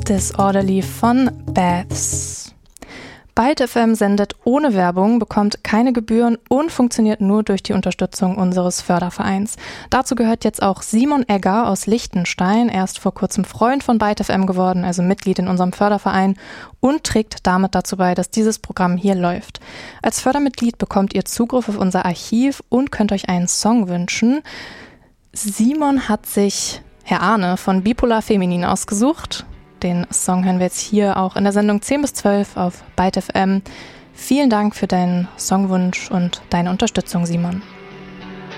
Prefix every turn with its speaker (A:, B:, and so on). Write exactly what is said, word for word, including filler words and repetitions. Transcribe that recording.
A: Disorderly von Baths. Byte F M sendet ohne Werbung, bekommt keine Gebühren und funktioniert nur durch die Unterstützung unseres Fördervereins. Dazu gehört jetzt auch Simon Egger aus Liechtenstein. Er ist vor kurzem Freund von Byte F M geworden, also Mitglied in unserem Förderverein und trägt damit dazu bei, dass dieses Programm hier läuft. Als Fördermitglied bekommt ihr Zugriff auf unser Archiv und könnt euch einen Song wünschen. Simon hat sich Herr Arne von Bipolar Feminin ausgesucht. Den Song hören wir jetzt hier auch in der Sendung zehn bis zwölf auf Byte F M. Vielen Dank für deinen Songwunsch und deine Unterstützung, Simon.